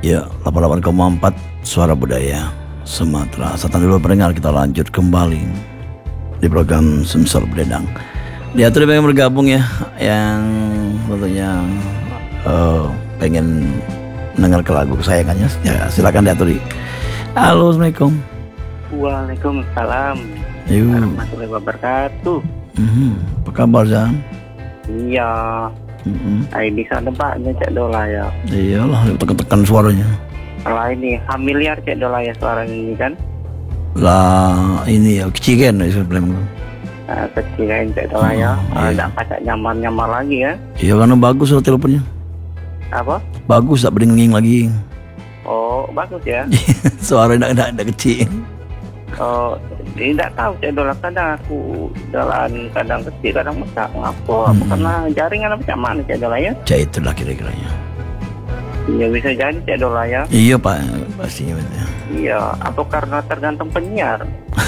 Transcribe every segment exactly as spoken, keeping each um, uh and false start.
Ya, delapan puluh delapan koma empat Suara Budaya Sumatera. Satan dulu pendengar, kita lanjut kembali di program Sumsel Bledang. Diatur pengen bergabung ya, yang tentunya uh, pengen dengar ke lagu kesayangannya, ya silakan diatur. Halo, assalamualaikum. Waalaikumsalam Yuk. warahmatullahi wabarakatuh. Mm-hmm. Apa kabar, Zan? Iya. Mm-hmm. Ay, di sana Paknya Cek Dola ya. Iyalah, tekan-tekan suaranya. Kalau ini familiar Cek Dola ya suara ini kan. Lah ini ya kecikan ya sebenarnya. Nah, kecilan Cek Dola ya. Oh, Ah, iya. tak pacak nyamar-nyamar lagi ya. Iya, karena bagus loh teleponnya. Apa? Bagus, tak berdenging lagi. Oh, bagus ya. Suara tidak tidak kecil. Oh, tidak tahu Cek Dola, kadang aku jalan kadang kecil kadang besar. Ngapa? Hmm. Karena jaringan apa macam mana Cek Dola ya? Ya itulah kira-kiranya. Iya bisa jadi Cek Dola ya. Iya Pak, pastinya betul. Iya, apa karena tergantung penyiar?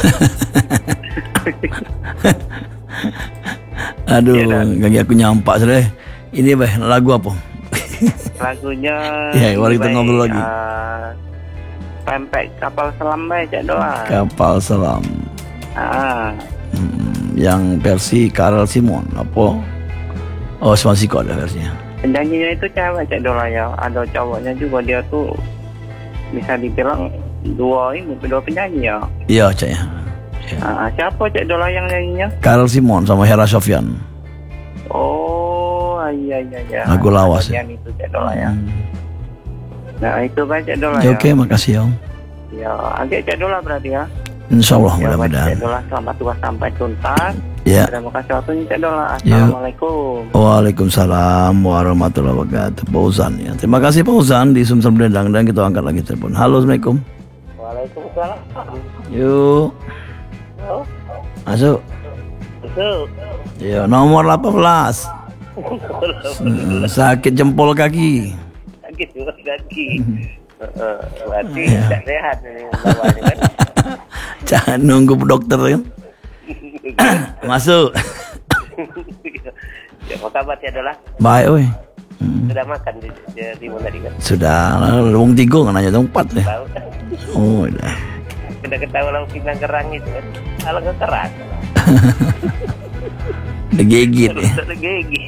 Aduh, Iya, Dan. kaki aku nyampak sudah. Ini bah lagu apa? Lagunya Ya, mari kita baik, ngobrol lagi. uh, Pempek Kapal Selam baik Cek Dola. Kapal Selam. Ah, Hmm, yang versi Karel Simon apa? Oh, Smasiko ada versinya. penyanyinya itu cewek Cek Dola ya. Ada cowoknya juga, dia tuh bisa dibilang dua ini dua penyanyi ya. Iya, Cak ya. Ya. Ah, siapa Cek Dola yang nyanyinya? Karel Simon sama Hera Sofyan. Oh iya iya iya. Lagu lawas ya. Bagian itu Cek Dola ya. Hmm. Nah itu baik Cek Dola Ya, ya. oke, makasih ya. Ya, agak Cek Dola berarti ya. Insya Allah Ya, baik, mudah-mudahan. Cek Dola selamat tugas sampai tuntas. Ya. Terima kasih waktunya Cek Dola. Ya. Assalamualaikum. Waalaikumsalam warahmatullahi wabarakatuh. Pak Uzan ya. Terima kasih Pak Uzan di Sumsel Bledang, dan kita angkat lagi telepon. Halo, assalamualaikum. Waalaikumsalam. Yuk, Halo. masuk. Betul. Ya, nomor delapan belas. Hmm, sakit jempol kaki. Sakit juga kaki. Heeh, berarti tidak sehat ini bawahnya kan. Jangan nunggu dokter kan. Masuk. Ya, apa kabar Cek Dola? Baik, oi. Hmm, Sudah makan di di, di mana tadi kan? sudah. Wong tiga kan nanya dong empat ya. Tahu. Oh, udah. Sudah ketahui orang pinggang kerang itu kan. Kalau nggak keras. Udah gigit ya. Sudah gigi.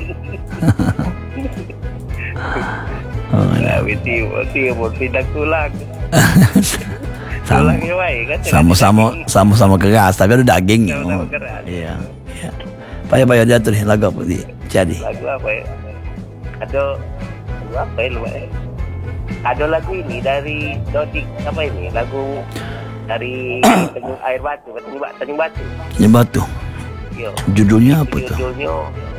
Oh, udah. Nah, itu itu mau pindah tulang. Sama, Tulangnya baik kan. sama-sama sama-sama keras, tapi ada daging. Sama-sama Oh, keras. iya, iya. Payah-payah diatur nih lagu apa di jadi. Lagu apa ya? Ada lagu apa ya lupa ya? Ada lagu ini dari Dodik apa ini? Lagu dari Tanjung Air Batu, Tanjung Batu, Tanjung Batu. Nyebatu. Yo. Judulnya apa tuh? Judulnya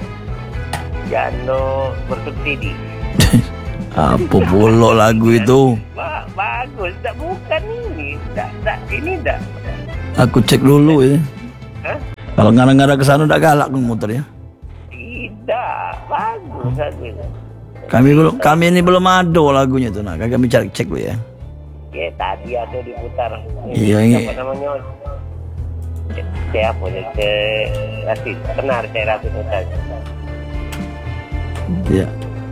Jano Bersubsidi. Apa pula lagu itu? Ba bagus, tak bukan ini, tak tak ini tak. Aku cek dulu ya. Hah? Kalau ngara-ngara ke sana udah galak dong muter ya. Tidak, bagus lagu itu. Kami belum, kami ini belum ada lagunya tuh. Nah, kami cari cek dulu ya. Ya tadi ada diputar. Iya, Ini iya. Apa namanya? Siapa ya? Ke Rasid, benar saya Rasid Ustaz. Iya.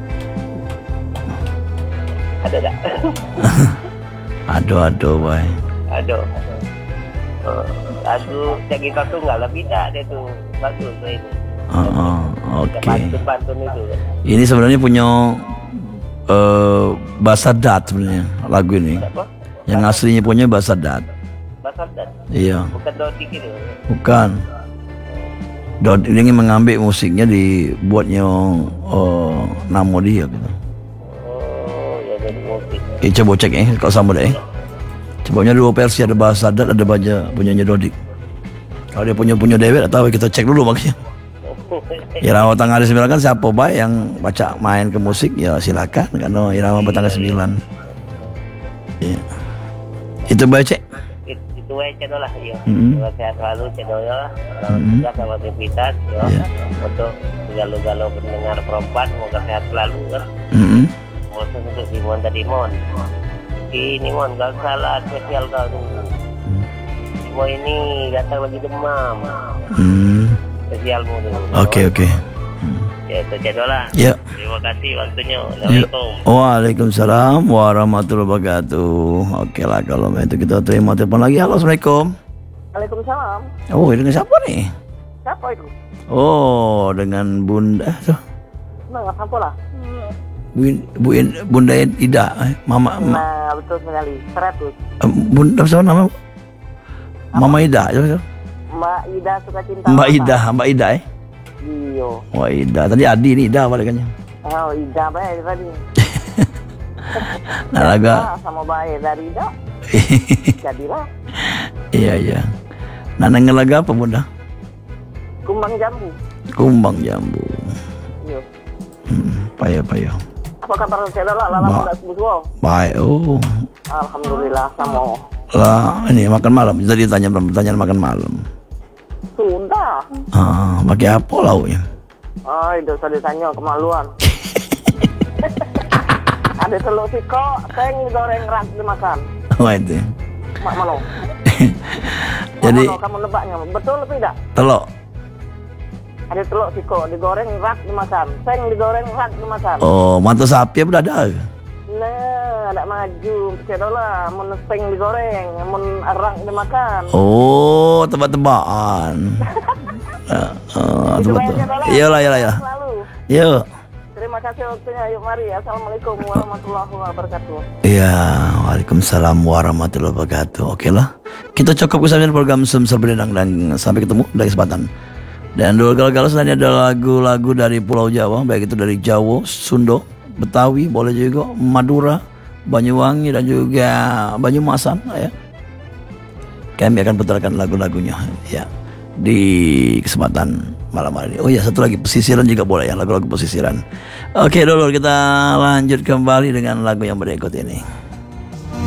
Ada tak? Aduh, aduh, boy. Ada. Oh, lagu Cek Kita Tunggal lah, tidak dia tuh bagus tuh ini. Oh, oh, oke. Pantun-pantun itu. Ini sebenarnya punya eh bahasa Dat sebenarnya lagu ini. Apa? Yang aslinya punya bahasa Dat. Basar dan Iya, bukan Dodik itu. bukan. Dod ini mengambil musiknya dibuatnya oh, nama dia gitu. Oh, ya jadi musik. Eh, coba cek ya, kalau sama deh. Cobanya dua versi, ada bahasa Dat, ada baca punyanya Dodik. Kalau dia punya punya Dewet, atau kita cek dulu makanya. Irama tanggal sembilan kan siapa baik yang baca main ke musik ya silakan, karena Irama bertanggal sembilan. Ya. Itu baik cek. It, itu aja channel lah ya. Mm-hmm. Kalau sehat selalu channel ya. Mm-hmm. Juga sama aktivitas ya. Yeah. Untuk galau-galau pendengar perempuan semoga sehat selalu kan. Mm-hmm. Khusus untuk Dimon tadi Mon. Ini Mon gak salah spesial kau dulu. Mm. Semua ini datang lagi demam. Hmm. Spesialmu dulu. Oke oke. Hmm. Ya, Tok Cedola. Ya. Terima kasih waktunya. Assalamualaikum. Waalaikumsalam warahmatullahi wabarakatuh. Oke lah kalau itu kita terima telepon lagi. Halo, Assalamualaikum. Waalaikumsalam. Oh, ini dengan siapa nih? Siapa itu? Oh, dengan Bunda tuh. Nah, siapa lah? Bu, Bu Bunda Ida, eh, Mama, ma, Nah, betul sekali. Seratus. eh, Bunda siapa nama? Mama Ida, siapa? Mbak Ida suka cinta. Mbak Ida, Mbak Ida eh. Iyo. Wah Ida, tadi Adi nih Ida balikannya. Oh, Ida baik tadi. Nah, laga. Ah, sama baik dari Ida. Jadilah. Iya iya. Nah, nengel laga apa Bunda? Kumbang jambu. Kumbang jambu. Iyo. Hmm, payah payah. Apa kabar Cedola? Lala Ba- muda semua. Baik. Oh. Alhamdulillah sama. Lah, ini makan malam. Tadi tanya pertanyaan makan malam. Sudah. Ah, pakai apa lauknya? Oh, itu usah ditanya kemaluan. Ada telur siko, teng digoreng rak dimakan. Oh itu. Mak Mano. Jadi Mak Mano, kamu nebaknya betul atau tidak? telok. Ada telur siko digoreng rak dimakan, teng digoreng rak dimakan. Oh, mata sapi apa ada? Nah, ada maju, Cedola, mun teng digoreng, mun rak dimakan. Oh, tebak-tebakan. Ah, ah, Itu betul. baik, Cedola. Iyalah, iyalah, ya. Selalu. Yuk. Terima kasih waktunya. Yuk mari. Assalamualaikum warahmatullahi wabarakatuh. Iya, waalaikumsalam warahmatullahi wabarakatuh. Oke lah, kita cukup kesampaian program Semsel Berdendang dan sampai ketemu dari kesempatan. Dan dulu kalau selanjutnya ada lagu-lagu dari Pulau Jawa, baik itu dari Jawa, Sunda, Betawi, boleh juga Madura, Banyuwangi dan juga Banyumasan, ya. Kami akan putarkan lagu-lagunya, ya, di kesempatan malam hari ini. Oh ya, satu lagi pesisiran juga boleh ya, lagu-lagu pesisiran. Oke, dulu kita lanjut kembali dengan lagu yang berikut ini.